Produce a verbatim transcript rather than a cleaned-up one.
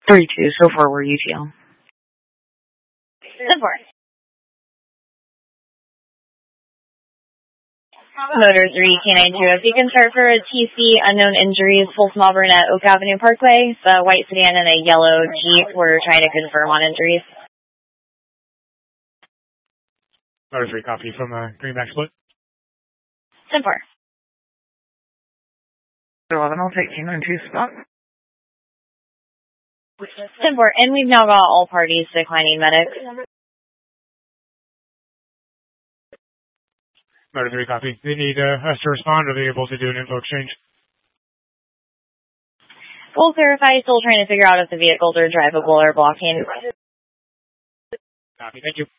three two, so far we're U T L. ten four. Motor three, K nine two. If you can start for a T C, unknown injuries, Folsom Auburn at Oak Avenue Parkway. It's a white sedan and a yellow Jeep. We're trying to confirm on injuries. Motor three, copy from uh, Greenback Split. ten four. eleven, I'll take K nine two spot. ten four, and we've now got all parties declining medics. Motor three, copy. They need uh, us to respond, or are they able to do an info exchange? We'll clarify, still trying to figure out if the vehicles are drivable or blocking. Copy, thank you.